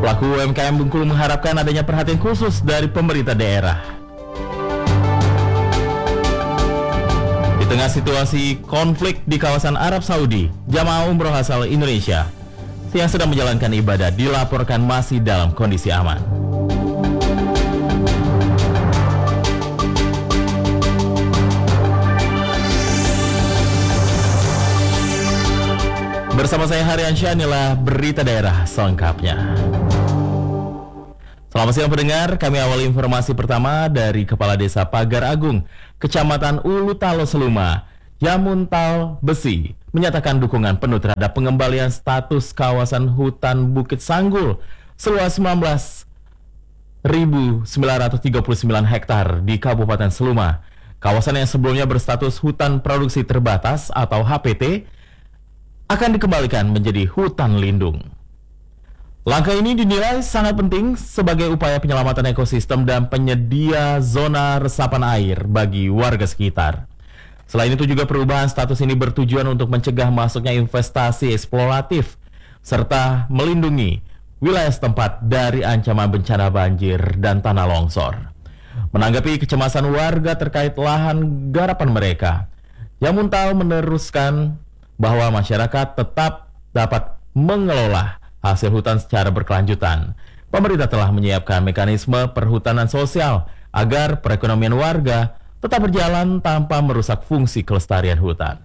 Pelaku UMKM Bengkulu mengharapkan adanya perhatian khusus dari pemerintah daerah. Di tengah situasi konflik di kawasan Arab Saudi, jamaah umroh asal Indonesia yang sedang menjalankan ibadah dilaporkan masih dalam kondisi aman. Bersama saya Haryansyah, inilah berita daerah selengkapnya. Selamat siang pendengar, kami awali informasi pertama dari Kepala Desa Pagar Agung, Kecamatan Ulu Talo Seluma, Yamuntal Besi, menyatakan dukungan penuh terhadap pengembalian status kawasan hutan Bukit Sanggul seluas 19.939 hektar di Kabupaten Seluma. Kawasan yang sebelumnya berstatus hutan produksi terbatas atau HPT akan dikembalikan menjadi hutan lindung. Langkah ini dinilai sangat penting sebagai upaya penyelamatan ekosistem dan penyedia zona resapan air bagi warga sekitar. Selain itu juga perubahan status ini bertujuan untuk mencegah masuknya investasi eksploratif serta melindungi wilayah setempat dari ancaman bencana banjir dan tanah longsor. Menanggapi kecemasan warga terkait lahan garapan mereka, Yamuntal meneruskan bahwa masyarakat tetap dapat mengelola hasil hutan secara berkelanjutan. Pemerintah telah menyiapkan mekanisme perhutanan sosial agar perekonomian warga tetap berjalan tanpa merusak fungsi kelestarian hutan.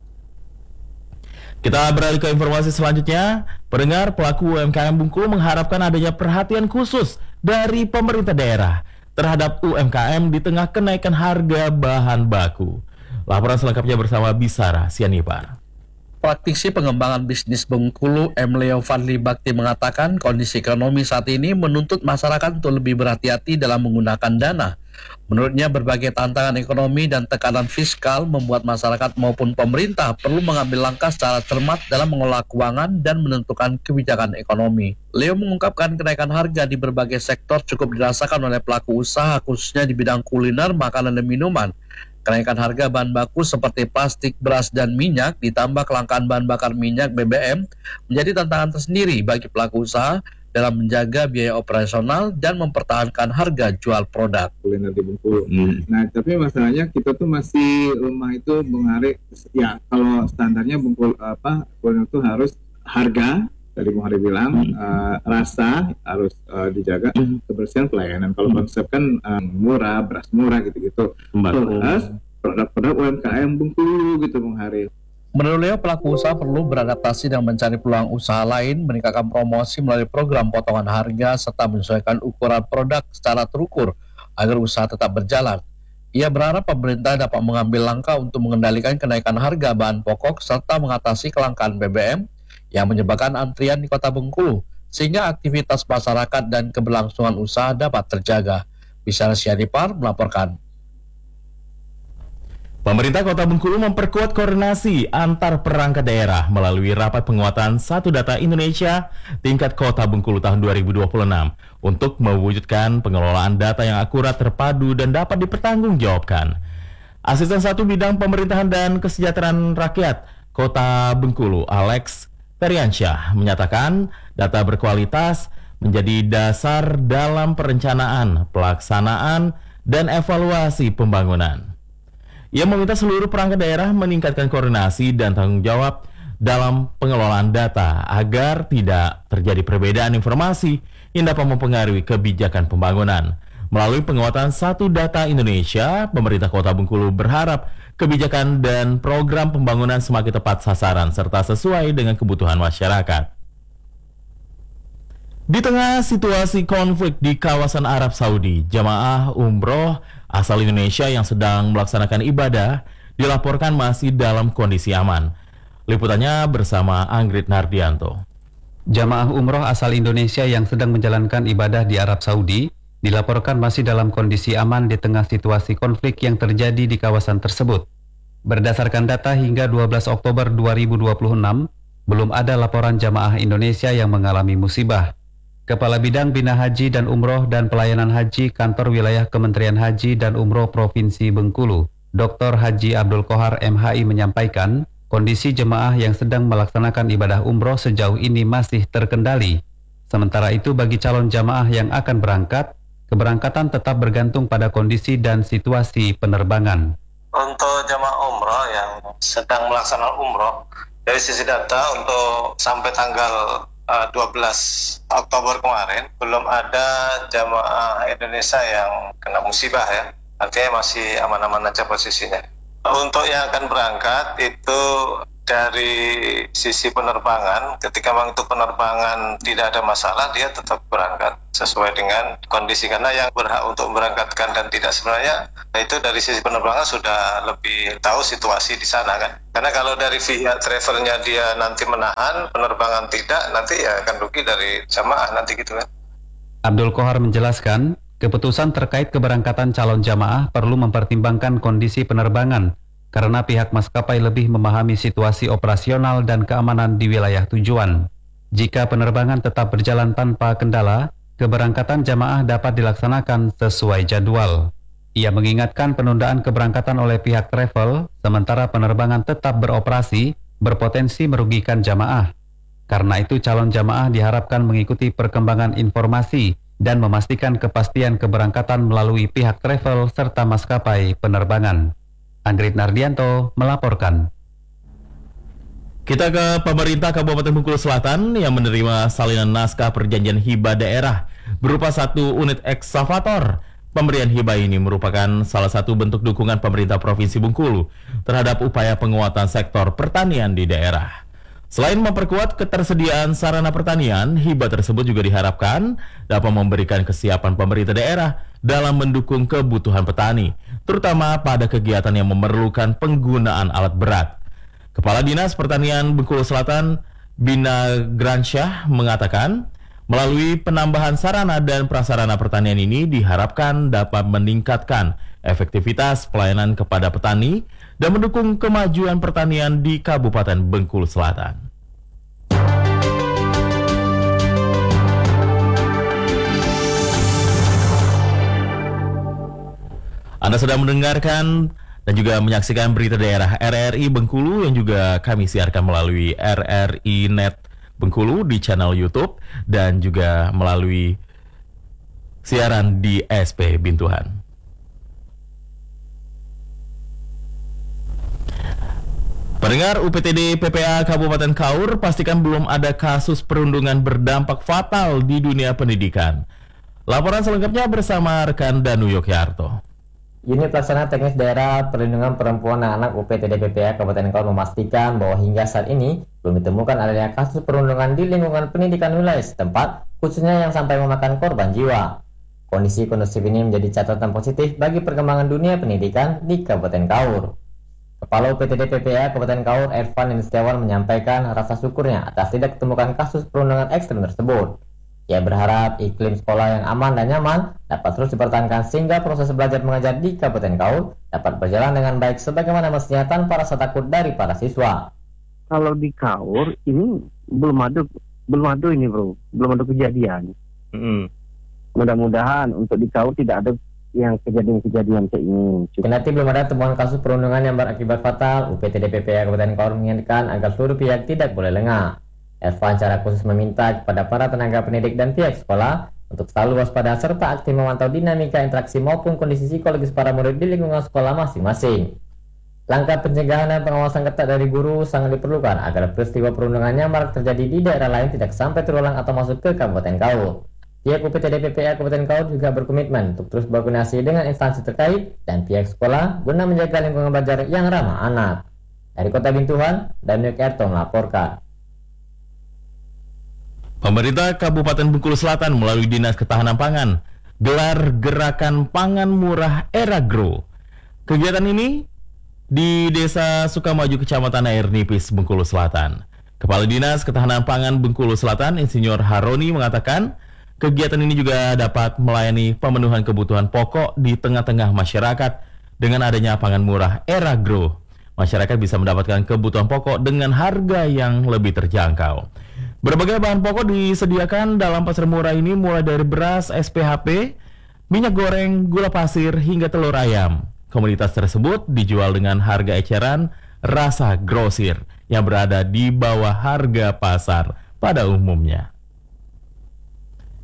Kita beralih ke informasi selanjutnya. Pendengar, pelaku UMKM Bengkulu mengharapkan adanya perhatian khusus dari pemerintah daerah terhadap UMKM di tengah kenaikan harga bahan baku. Laporan selengkapnya bersama Bisara Sianipar. Praktisi pengembangan bisnis Bengkulu, M. Leo Fadli Bakti mengatakan kondisi ekonomi saat ini menuntut masyarakat untuk lebih berhati-hati dalam menggunakan dana. Menurutnya berbagai tantangan ekonomi dan tekanan fiskal membuat masyarakat maupun pemerintah perlu mengambil langkah secara cermat dalam mengelola keuangan dan menentukan kebijakan ekonomi. Leo mengungkapkan kenaikan harga di berbagai sektor cukup dirasakan oleh pelaku usaha khususnya di bidang kuliner, makanan dan minuman. Kenaikan harga bahan baku seperti plastik, beras, dan minyak ditambah kelangkaan bahan bakar minyak BBM menjadi tantangan tersendiri bagi pelaku usaha dalam menjaga biaya operasional dan mempertahankan harga jual produk. Kuliner di Bengkulu. Nah, tapi masalahnya kita tuh masih lemah itu mengarik. Ya, kalau standarnya Bengkulu kuliner itu harus harga. Tadi Bung Hari bilang rasa harus dijaga, kebersihan, pelayanan. Kalau konsep kan murah, beras murah gitu-gitu. Plus produk-produk UMKM Bengkulu gitu Bung Hari. Menurut Leo, pelaku usaha perlu beradaptasi dan mencari peluang usaha lain, meningkatkan promosi melalui program potongan harga serta menyesuaikan ukuran produk secara terukur agar usaha tetap berjalan. Ia berharap pemerintah dapat mengambil langkah untuk mengendalikan kenaikan harga bahan pokok serta mengatasi kelangkaan BBM yang menyebabkan antrian di Kota Bengkulu, sehingga aktivitas masyarakat dan keberlangsungan usaha dapat terjaga. Bisara Sianipar melaporkan. Pemerintah Kota Bengkulu memperkuat koordinasi antar perangkat daerah melalui rapat penguatan Satu Data Indonesia tingkat Kota Bengkulu tahun 2026 untuk mewujudkan pengelolaan data yang akurat, terpadu, dan dapat dipertanggungjawabkan. Asisten Satu Bidang Pemerintahan dan Kesejahteraan Rakyat Kota Bengkulu, Alex Teriansyah, menyatakan data berkualitas menjadi dasar dalam perencanaan, pelaksanaan, dan evaluasi pembangunan. Ia meminta seluruh perangkat daerah meningkatkan koordinasi dan tanggung jawab dalam pengelolaan data agar tidak terjadi perbedaan informasi yang dapat mempengaruhi kebijakan pembangunan. Melalui penguatan Satu Data Indonesia, pemerintah Kota Bengkulu berharap kebijakan dan program pembangunan semakin tepat sasaran serta sesuai dengan kebutuhan masyarakat. Di tengah situasi konflik di kawasan Arab Saudi, jamaah umroh asal Indonesia yang sedang melaksanakan ibadah dilaporkan masih dalam kondisi aman. Liputannya bersama Anggrit Nardianto. Jamaah umroh asal Indonesia yang sedang menjalankan ibadah di Arab Saudi dilaporkan masih dalam kondisi aman di tengah situasi konflik yang terjadi di kawasan tersebut. Berdasarkan data hingga 12 Oktober 2026, belum ada laporan jamaah Indonesia yang mengalami musibah. Kepala Bidang Bina Haji dan Umroh dan Pelayanan Haji Kantor Wilayah Kementerian Haji dan Umroh Provinsi Bengkulu, Dr. Haji Abdul Kohar MHI menyampaikan, kondisi jemaah yang sedang melaksanakan ibadah umroh sejauh ini masih terkendali. Sementara itu bagi calon jamaah yang akan berangkat, keberangkatan tetap bergantung pada kondisi dan situasi penerbangan. Untuk jamaah umroh yang sedang melaksanakan umroh, dari sisi data untuk sampai tanggal 12 Oktober kemarin belum ada jamaah Indonesia yang kena musibah ya. Artinya masih aman-aman aja posisinya. Untuk yang akan berangkat itu dari sisi penerbangan, ketika memang itu penerbangan tidak ada masalah, dia tetap berangkat sesuai dengan kondisi. Karena yang berhak untuk memberangkatkan dan tidak sebenarnya, itu dari sisi penerbangan sudah lebih tahu situasi di sana kan. Karena kalau dari pihak travelnya dia nanti menahan, penerbangan tidak, nanti ya akan rugi dari jamaah nanti gitu kan. Abdul Qohar menjelaskan, keputusan terkait keberangkatan calon jamaah perlu mempertimbangkan kondisi penerbangan, karena pihak maskapai lebih memahami situasi operasional dan keamanan di wilayah tujuan. Jika penerbangan tetap berjalan tanpa kendala, keberangkatan jamaah dapat dilaksanakan sesuai jadwal. Ia mengingatkan penundaan keberangkatan oleh pihak travel, sementara penerbangan tetap beroperasi, berpotensi merugikan jamaah. Karena itu calon jamaah diharapkan mengikuti perkembangan informasi dan memastikan kepastian keberangkatan melalui pihak travel serta maskapai penerbangan. Anggrit Nardianto melaporkan. Kita ke pemerintah Kabupaten Bengkulu Selatan yang menerima salinan naskah perjanjian hibah daerah berupa 1 unit ekskavator. Pemberian hibah ini merupakan salah satu bentuk dukungan pemerintah Provinsi Bengkulu terhadap upaya penguatan sektor pertanian di daerah. Selain memperkuat ketersediaan sarana pertanian, hibah tersebut juga diharapkan dapat memberikan kesiapan pemerintah daerah dalam mendukung kebutuhan petani, terutama pada kegiatan yang memerlukan penggunaan alat berat. Kepala Dinas Pertanian Bengkulu Selatan, Bina Gransyah, mengatakan, melalui penambahan sarana dan prasarana pertanian ini diharapkan dapat meningkatkan efektivitas pelayanan kepada petani dan mendukung kemajuan pertanian di Kabupaten Bengkulu Selatan. Anda sedang mendengarkan dan juga menyaksikan berita daerah RRI Bengkulu yang juga kami siarkan melalui RRI Net Bengkulu di channel YouTube dan juga melalui siaran di SP Bintuhan. Pendengar UPTD PPA Kabupaten Kaur, pastikan belum ada kasus perundungan berdampak fatal di dunia pendidikan. Laporan selengkapnya bersama rekan Danu Yogyakarta. Unit Pelaksana Teknis Daerah Perlindungan Perempuan dan Anak UPTD PPA Kabupaten Kaur memastikan bahwa hingga saat ini belum ditemukan adanya kasus perundungan di lingkungan pendidikan wilayah setempat, khususnya yang sampai memakan korban jiwa. Kondisi kondusif ini menjadi catatan positif bagi perkembangan dunia pendidikan di Kabupaten Kaur. Kepala UPTD PPA Kabupaten Kaur, Ervan Setiawan, menyampaikan rasa syukurnya atas tidak ditemukan kasus perundungan ekstrem tersebut. Ia berharap iklim sekolah yang aman dan nyaman dapat terus dipertahankan sehingga proses belajar mengajar di Kabupaten Kaur dapat berjalan dengan baik sebagaimana mestinya tanpa rasa takut dari para siswa. Kalau di Kaur ini belum ada ini bro, belum ada kejadian. Mudah-mudahan untuk di Kaur tidak ada yang kejadian-kejadian kayak ini. Kendati belum ada temuan kasus perundungan yang berakibat fatal, UPTD PPA Kabupaten Kaur mengingatkan agar seluruh pihak tidak boleh lengah. Ervan secara khusus meminta kepada para tenaga pendidik dan pihak sekolah untuk selalu waspada serta aktif memantau dinamika interaksi maupun kondisi psikologis para murid di lingkungan sekolah masing-masing. Langkah pencegahan dan pengawasan ketat dari guru sangat diperlukan agar peristiwa perundungan yang marak terjadi di daerah lain tidak sampai terulang atau masuk ke Kabupaten Kaur. Pihak UPTD PPA Kabupaten Kaur juga berkomitmen untuk terus berkoordinasi dengan instansi terkait dan pihak sekolah guna menjaga lingkungan belajar yang ramah anak. Dari Kota Bintuhan, Danu Yogyakarta melaporkan. Pemerintah Kabupaten Bengkulu Selatan melalui Dinas Ketahanan Pangan gelar Gerakan Pangan Murah Era Grow. Kegiatan ini di Desa Sukamaju, Kecamatan Air Nipis, Bengkulu Selatan. Kepala Dinas Ketahanan Pangan Bengkulu Selatan, Insinyur Haroni, mengatakan kegiatan ini juga dapat melayani pemenuhan kebutuhan pokok di tengah-tengah masyarakat dengan adanya pangan murah Era Grow. Masyarakat bisa mendapatkan kebutuhan pokok dengan harga yang lebih terjangkau. Berbagai bahan pokok disediakan dalam pasar murah ini mulai dari beras, SPHP, minyak goreng, gula pasir, hingga telur ayam. Komoditas tersebut dijual dengan harga eceran rasa grosir yang berada di bawah harga pasar pada umumnya.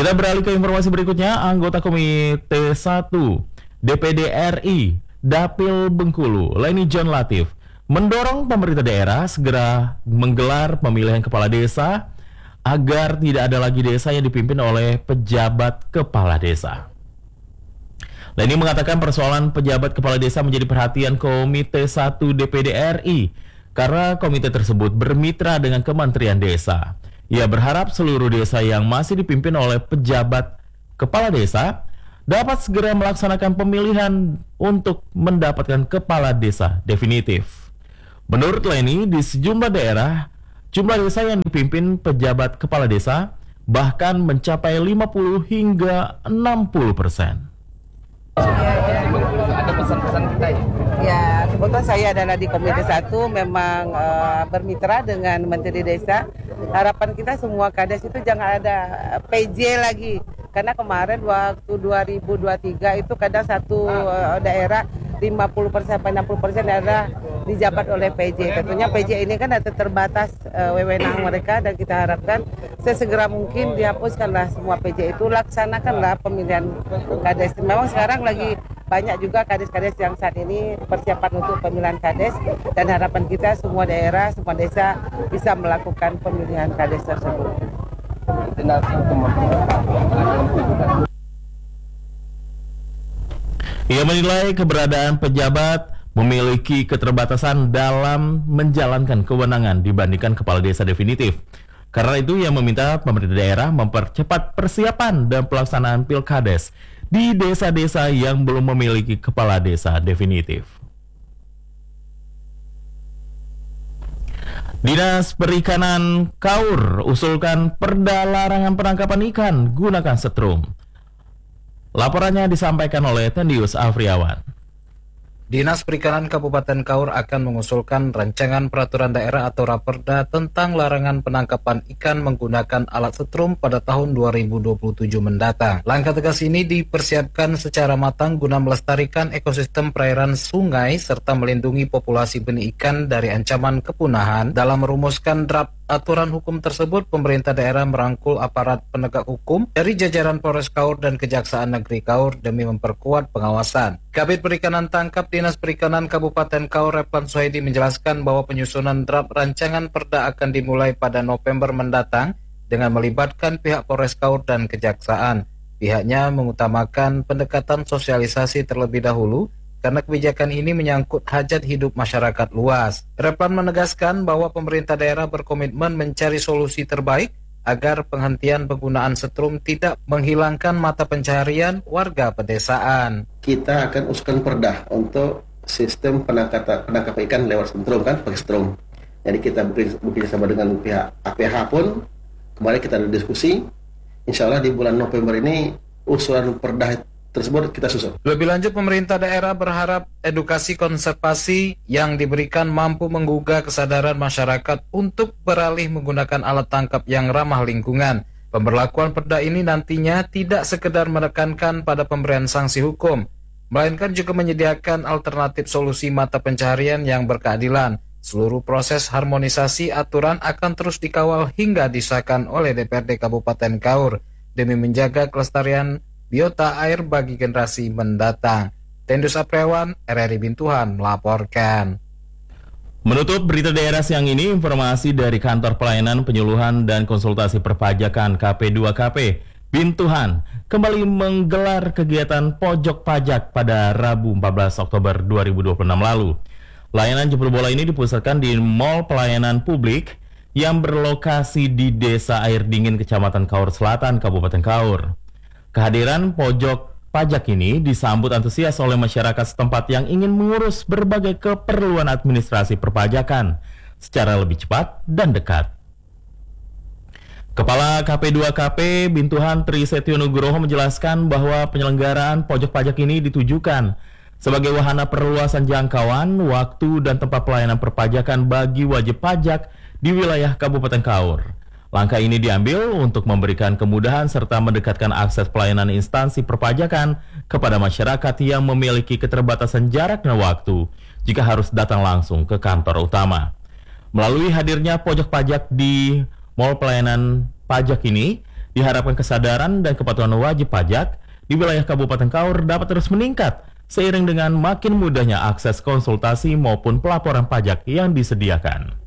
Kita beralih ke informasi berikutnya. Anggota Komite 1 DPD RI Dapil Bengkulu, Leni John Latif, mendorong pemerintah daerah segera menggelar pemilihan kepala desa agar tidak ada lagi desa yang dipimpin oleh pejabat kepala desa. Leni mengatakan persoalan pejabat kepala desa menjadi perhatian Komite 1 DPD RI karena komite tersebut bermitra dengan Kementerian Desa. Ia berharap seluruh desa yang masih dipimpin oleh pejabat kepala desa dapat segera melaksanakan pemilihan untuk mendapatkan kepala desa definitif. Menurut Leni, di sejumlah daerah, jumlah desa yang dipimpin pejabat kepala desa bahkan mencapai 50 hingga 60%. Ada pesan-pesan kita ya? Ya, kebetulan saya adalah di Komite 1 memang bermitra dengan Menteri Desa. Harapan kita semua kades itu jangan ada PJ lagi. Karena kemarin waktu 2023 itu kadang satu daerah 50% sampai 60% daerah dijabat oleh PJ. Tentunya PJ ini kan ada terbatas wewenang mereka dan kita harapkan sesegera mungkin dihapuskanlah semua PJ itu, laksanakanlah pemilihan kades. Memang sekarang lagi banyak juga kades-kades yang saat ini persiapan untuk pemilihan kades dan harapan kita semua daerah, semua desa bisa melakukan pemilihan kades tersebut. Ia menilai keberadaan pejabat memiliki keterbatasan dalam menjalankan kewenangan dibandingkan kepala desa definitif. Karena itu ia meminta pemerintah daerah mempercepat persiapan dan pelaksanaan pilkades di desa-desa yang belum memiliki kepala desa definitif. Dinas Perikanan Kaur usulkan perda larangan penangkapan ikan gunakan setrum. Laporannya disampaikan oleh Tendius Afriawan. Dinas Perikanan Kabupaten Kaur akan mengusulkan rancangan peraturan daerah atau raperda tentang larangan penangkapan ikan menggunakan alat setrum pada tahun 2027 mendatang. Langkah tegas ini dipersiapkan secara matang guna melestarikan ekosistem perairan sungai serta melindungi populasi benih ikan dari ancaman kepunahan. Dalam merumuskan draft aturan hukum tersebut, pemerintah daerah merangkul aparat penegak hukum dari jajaran Polres Kaur dan Kejaksaan Negeri Kaur demi memperkuat pengawasan. Kabid Perikanan Tangkap Dinas Perikanan Kabupaten Kaur Replan Suhaidi menjelaskan bahwa penyusunan draft rancangan perda akan dimulai pada November mendatang dengan melibatkan pihak Polres Kaur dan Kejaksaan. Pihaknya mengutamakan pendekatan sosialisasi terlebih dahulu karena kebijakan ini menyangkut hajat hidup masyarakat luas. Replan menegaskan bahwa pemerintah daerah berkomitmen mencari solusi terbaik agar penghentian penggunaan setrum tidak menghilangkan mata pencaharian warga pedesaan. Kita akan usulkan perda untuk sistem penangkapan ikan lewat setrum, kan pakai setrum. Jadi kita bekerja sama dengan pihak APH pun kemarin kita ada diskusi. Insya Allah di bulan November ini usulan perda tersebut kita susun. Lebih lanjut, pemerintah daerah berharap edukasi konservasi yang diberikan mampu menggugah kesadaran masyarakat untuk beralih menggunakan alat tangkap yang ramah lingkungan. Pemberlakuan perda ini nantinya tidak sekedar menekankan pada pemberian sanksi hukum, melainkan juga menyediakan alternatif solusi mata pencaharian yang berkeadilan. Seluruh proses harmonisasi aturan akan terus dikawal hingga disahkan oleh DPRD Kabupaten Kaur demi menjaga kelestarian biota air bagi generasi mendatang. Tendus Apriawan, RRI Bintuhan melaporkan. Menutup berita daerah siang ini, informasi dari Kantor Pelayanan Penyuluhan dan Konsultasi Perpajakan KP2KP Bintuhan kembali menggelar kegiatan pojok pajak pada Rabu 14 Oktober 2026 lalu. Layanan jemput bola ini dipusatkan di Mall Pelayanan Publik yang berlokasi di Desa Air Dingin, Kecamatan Kaur Selatan, Kabupaten Kaur. Kehadiran pojok pajak ini disambut antusias oleh masyarakat setempat yang ingin mengurus berbagai keperluan administrasi perpajakan secara lebih cepat dan dekat. Kepala KP2KP Bintuhan Tri Setyo Nugroho menjelaskan bahwa penyelenggaraan pojok pajak ini ditujukan sebagai wahana perluasan jangkauan, waktu, dan tempat pelayanan perpajakan bagi wajib pajak di wilayah Kabupaten Kaur. Langkah ini diambil untuk memberikan kemudahan serta mendekatkan akses pelayanan instansi perpajakan kepada masyarakat yang memiliki keterbatasan jarak dan waktu jika harus datang langsung ke kantor utama. Melalui hadirnya pojok pajak di Mall Pelayanan Pajak ini Diharapkan kesadaran dan kepatuhan wajib pajak di wilayah Kabupaten Kaur dapat terus meningkat seiring dengan makin mudahnya akses konsultasi maupun pelaporan pajak yang disediakan.